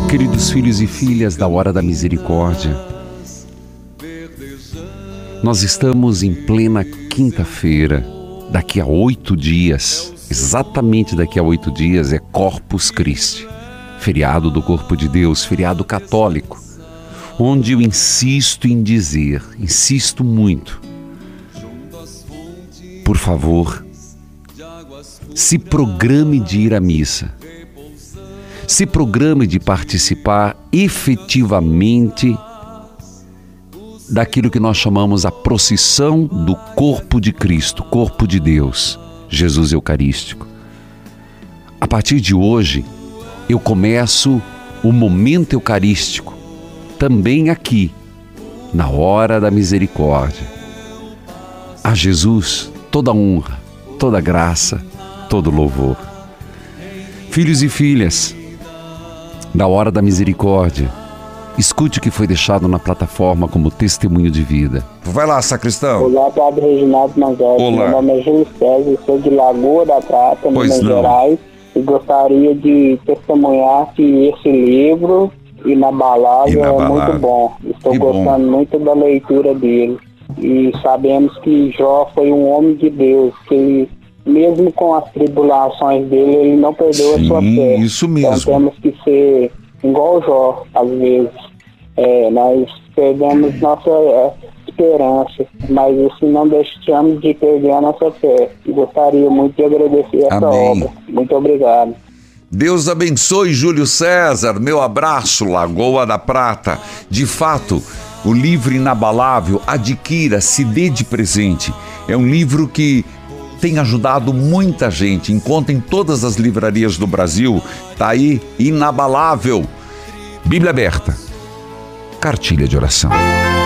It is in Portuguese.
Queridos filhos e filhas da Hora da Misericórdia, nós estamos em plena quinta-feira. Daqui a 8 dias, exatamente daqui a 8 dias, é Corpus Christi, feriado do Corpo de Deus, feriado católico, onde eu insisto em dizer, insisto muito, por favor, se programe de ir à missa, se programe de participar efetivamente daquilo que nós chamamos a procissão do corpo de Cristo, corpo de Deus, Jesus Eucarístico. A partir de hoje, eu começo o momento eucarístico, também aqui, na Hora da Misericórdia. A Jesus toda honra, toda graça, todo louvor. Filhos e filhas da Hora da Misericórdia, escute o que foi deixado na plataforma como testemunho de vida. Vai lá, sacristão. Olá, Padre Reginaldo Manzotti. Olá. Meu nome é Júlio César, eu sou de Lagoa da Prata, Minas Gerais, e gostaria de testemunhar que esse livro, Inabalável, é muito bom. Estou gostando muito da leitura dele. E sabemos que Jó foi um homem de Deus, que ele, mesmo com as tribulações dele, ele não perdeu a sua fé. Isso mesmo. Então temos que ser igual Jó, às vezes. Nós perdemos nossa esperança, mas assim não deixamos de perder a nossa fé. E gostaria muito de agradecer essa obra. Muito obrigado. Deus abençoe, Júlio César. Meu abraço, Lagoa da Prata. De fato, o livro Inabalável, adquira, se dê de presente. É um livro que tem ajudado muita gente. Encontra em todas as livrarias do Brasil. Tá aí, Inabalável. Bíblia aberta. Cartilha de oração.